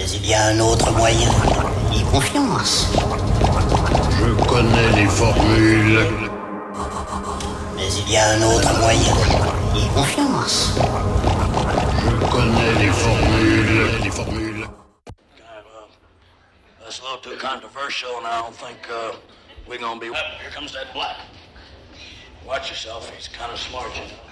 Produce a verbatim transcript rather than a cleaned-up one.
Mais il y a un autre moyen. Aie confiance. Je connais les formules. Mais il y a un autre moyen. Aie confiance. Je connais les formules. Les formules. Kind of, uh, that's a little too controversial, and I don't think uh, we're gonna be. Up, here comes that black. Watch yourself. He's kind of smart, you know.